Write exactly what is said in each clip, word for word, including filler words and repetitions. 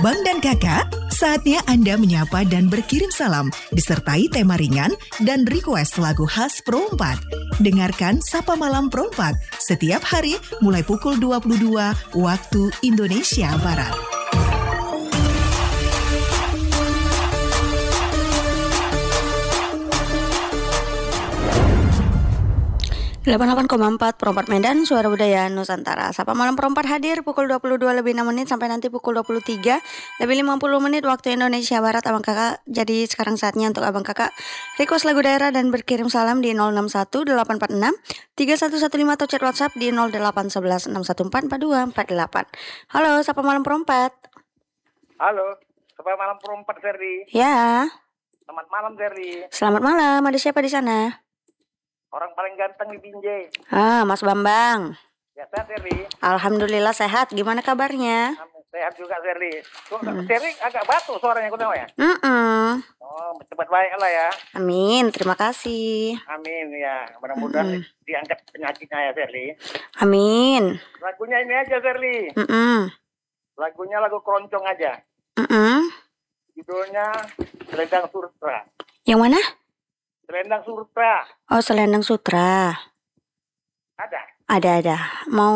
Abang dan kakak, saatnya Anda menyapa dan berkirim salam disertai tema ringan dan request lagu khas Pro empat. Dengarkan Sapa Malam Pro empat setiap hari mulai pukul dua puluh dua waktu Indonesia Barat. delapan puluh delapan koma empat Pro empat Medan, Suara Budaya Nusantara. Sapa Malam Pro empat hadir pukul dua puluh dua lebih enam menit sampai nanti pukul dua puluh tiga lebih lima puluh menit waktu Indonesia Barat, Abang Kakak. Jadi sekarang saatnya untuk Abang Kakak request lagu daerah dan berkirim salam di nol enam satu delapan empat enam tiga satu satu lima atau chat WhatsApp di nol delapan satu satu enam satu empat empat dua empat delapan. Halo, Sapa Malam Pro empat. Halo, Sapa Malam Pro empat, Ferdi. Ya. Selamat malam, Ferdi. Selamat malam. Ada siapa di sana? Orang paling ganteng di Binjai. Ah, Mas Bambang. Ya, sehat, Ferdi. Alhamdulillah sehat. Gimana kabarnya? Sehat juga, Ferdi. Hmm. Ferdi agak batuk suaranya, aku tahu ya? Mm-mm. Oh, cepat baik lah ya. Amin, terima kasih. Amin, ya. Mudah-mudahan Mm-mm. diangkat penyakitnya ya, Ferdi. Amin. Lagunya ini aja, Ferdi. Mm-mm. Lagunya lagu keroncong aja. Mm-mm. Judulnya Selendang Sutra. Yang mana? Selendang Sutra. Oh, Selendang Sutra. Ada. Ada, ada. Mau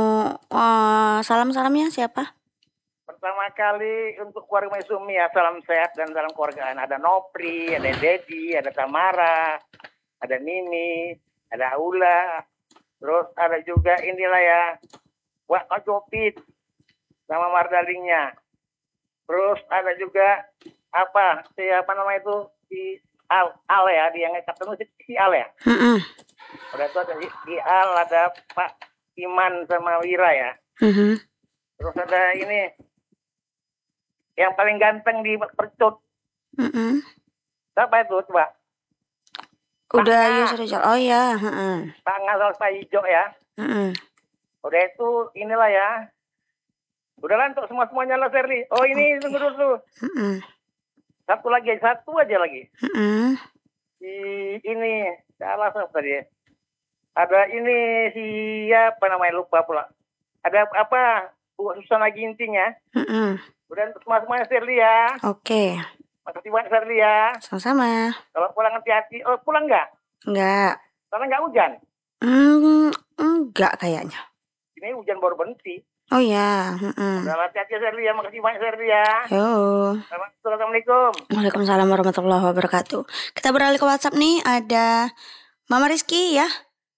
uh, salam-salamnya siapa? Pertama kali untuk keluarga Maisumi ya, salam sehat dan salam keluargaan. Ada Nopri, ada Dedi, ada Tamara, ada Nini, ada Aula. Terus ada juga inilah ya, Wak Kajopit sama Mardalingnya. Terus ada juga apa, siapa nama itu, si Al, Al ya, dia yang ketemu si Al ya. Mm-mm. Udah itu ada si Al, ada Pak Iman sama Wira ya. Mm-hmm. Terus ada ini yang paling ganteng di Percut. Mm-mm. Siapa itu coba? Udah Yus Rizal. Oh ya. Mm-mm. Pak Ngasal Pak Hijau ya. Mm-mm. Udah itu inilah ya. Udah lah untuk semua-semuanya lah, Ferdi. Oh ini okay. Tunggu dulu. Mm-mm. Satu lagi, satu aja lagi. Mm-mm. Si ini, salah siapa tadi? Ada ini siapa namanya, lupa pula. Ada apa? Bu Susana Ginting ya. Mm-mm. Udah untuk semua-semuanya, Ferdi ya. Oke. Okay. Makasih banyak, Ferdi ya. Sama-sama. Kalau pulang hati-hati. Oh pulang nggak? Enggak. Karena nggak hujan? Mm, enggak kayaknya. Ini hujan baru berhenti. Oh ya. Mm-mm. Udah hati-hati, Ferdi ya. Makasih banyak, Ferdi ya. Yo. Assalamualaikum. Waalaikumsalam warahmatullahi wabarakatuh. Kita beralih ke WhatsApp nih. Ada Mama Rizky ya.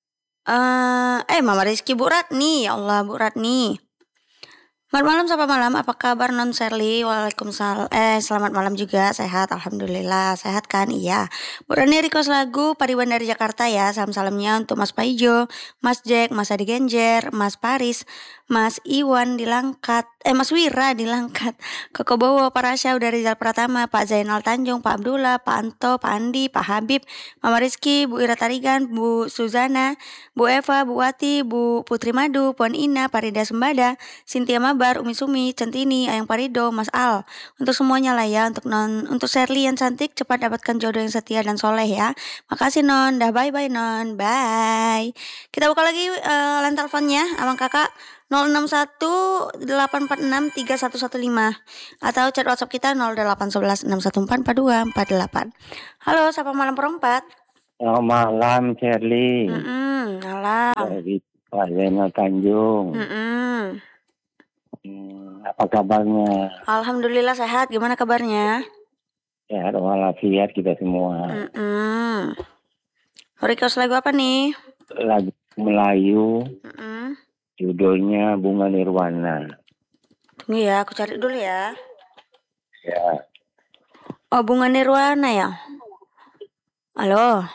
Uh, eh Mama Rizky, Bu Ratni. Ya Allah, Bu Ratni. Selamat malam, sapa malam. Apa kabar Non Sherly? Waalaikumsalam. Eh, selamat malam juga. Sehat, alhamdulillah. Sehat kan? Iya. Bu Rani request lagu Pariwan dari Jakarta ya. Salam-salamnya untuk Mas Paijo, Mas Jack, Mas Adi Genjer, Mas Paris, Mas Iwan di Langkat, eh Mas Wira di Langkat, Koko Bowo, Pak Rasya, udah Rizal Pratama, Pak Zainal Tanjung, Pak Abdullah, Pak Anto, Pak Andi, Pak Habib, Mama Rizky, Bu Ira Tarigan, Bu Suzana, Bu Eva, Bu Wati, Bu Putri Madu, Puan Ina, Parida Sembada, Sintia Mabar, Umi Sumi, Centini, Ayang Parido, Mas Al. Untuk semuanya lah ya, untuk non, untuk Sherly yang cantik cepat dapatkan jodoh yang setia dan soleh ya. Makasih Non, dah bye bye Non, bye. Kita buka lagi uh, line teleponnya, Abang Kakak. nol enam satu delapan empat enam tiga satu satu lima atau chat WhatsApp kita nol delapan satu satu enam satu empat empat dua empat delapan. Halo, Sapa Malam Pro empat. Selamat malam, Sherly. Mm-mm, malam. Dari Pak Zainal Tanjung. Mm-mm. Hmm, apa kabarnya? Alhamdulillah sehat. Gimana kabarnya? Sehat walafiat kita semua. Mm-mm. Request lagu apa nih? Lagu Melayu. Mm-mm. Judulnya Bunga Nirwana. Tunggu ya, aku cari dulu ya. Ya. Oh, Bunga Nirwana ya? Halo?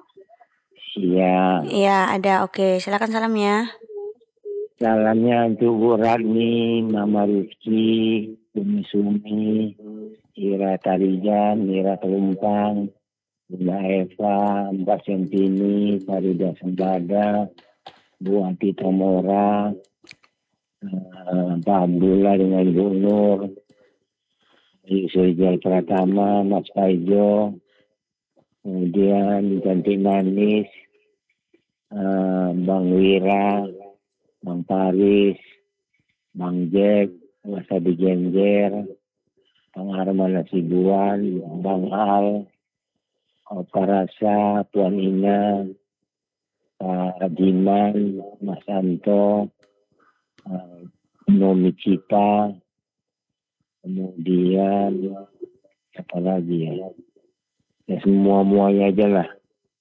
Iya. Iya, ada. Oke, silakan salamnya. Salamnya untuk Bu Radni, Mama Rizky, Umi Sumi, Ira Tarijan, Ira Pelumpang, Bunda Eva, Mbak Sentini, Farida Sembada, Bu Ati Tomora, uh, Pak Abdullah dengan Ibu Nur, Yusril Pratama, Mas Paijo, kemudian Cantik Manis, uh, Bang Wira, Bang Paris, Bang Jack, Mas Adi Genjer, Bang Arman Nasibuan, Bang Al, Opa Rasa, Tuan Ina, Pak Diman, Mas Anto, uh, Nomi Cita, kemudian apa lagi ya? Ya semua-muanya aja lah.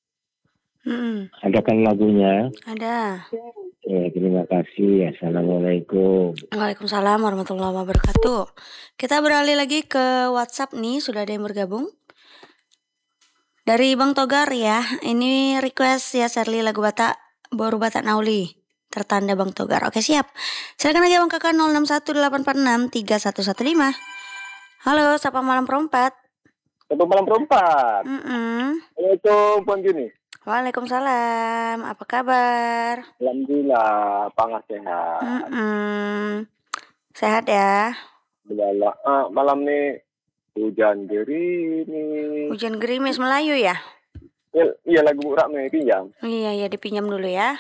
Mm-mm. Ada kan lagunya? Ada. Ya, terima kasih. Assalamualaikum. Waalaikumsalam warahmatullahi wabarakatuh. Kita beralih lagi ke WhatsApp nih, sudah ada yang bergabung. Dari Bang Togar ya, ini request ya Sherly lagu Batak, Boru Batak Nauli. Tertanda Bang Togar. Oke siap. Silakan aja Bang Kakak nol enam satu delapan empat enam tiga satu satu lima. Halo, sapa malam perempat. Satu malam perempat. Mm-mm. Assalamualaikum Puan Juni. Waalaikumsalam. Apa kabar? Alhamdulillah, pangas sehat. Mm-mm. Sehat ya. Alhamdulillah. Ah, malam nih hujan gerimis. Hujan gerimis Melayu ya? Ya, iya lagu Bu Rakmi pinjam. Iya ya dipinjam dulu ya.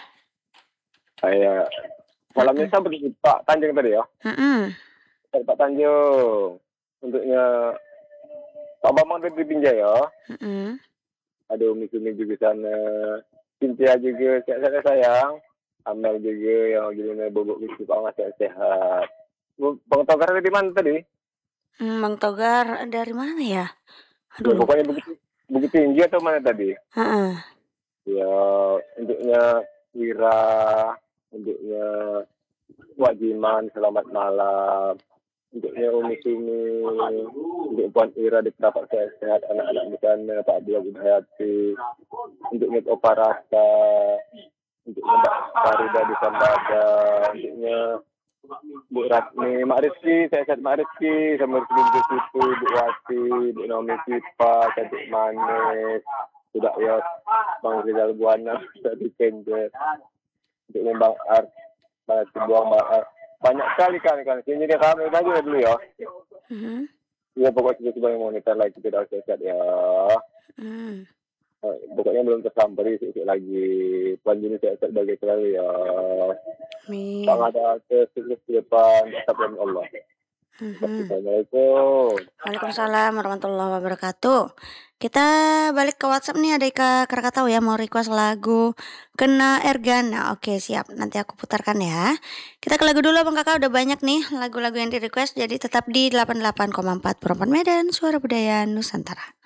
Saya malamnya saya beri Pak Tanjung tadi ya. Mm-mm. Pak Tanjung. Untuknya Pak Bambang tadi dipinjam ya. Mm-mm. Ada Umi-Umi juga sana. Cynthia juga sehat-sehat sayang. Amel juga yang gimana bobok biskuit pangas sehat-sehat. Bang Togar dari mana tadi? Hmm, Bang Togar dari mana ya? Ya, Aduh. pokoknya Bukit, Bukit Tinggi atau mana tadi? Heeh. Ya, untuknya Wira, untuknya Wak Jiman, selamat malam. Untuknya Umi Sumi, untuk Puan Ira di Perapat Sehat, anak-anak di sana, Pak Abdullah bin Hayati, untuknya Opa Rasa, untuknya Mbak Farida di Sambada, untuknya Bu Ratni, Mak Rizky, sehat-sehat Mak Rizky, sama Rizky Bintu Situ, Bu Wati, Bu Naomi Sipa, Cantik Manis, sudah ya, Bang Rizal Buana, tadi Kenjer, untuknya Bang Art, Bang Cibuang, Bang Art. Banyak sekali kan kan. Jadi dia kami aja dulu ya. Mm-hmm. Ya pokoknya sebagai monitor lagi kita harus sehat ya. Mm. Pokoknya belum tersamperi sedikit lagi. Puan Juni sehat sebagai selalu ya. Amin. Tak ada sukses di depan. Astagfirullah Allah. Mm-hmm. Assalamualaikum. Waalaikumsalam warahmatullahi wabarakatuh. Kita balik ke WhatsApp nih, ada Ika Krakatau ya mau request lagu Kena Ergana. Oke siap, nanti aku putarkan ya. Kita ke lagu dulu Bang Kakak, udah banyak nih lagu-lagu yang di request. Jadi tetap di delapan puluh delapan koma empat Perempuan Medan, Suara Budaya Nusantara.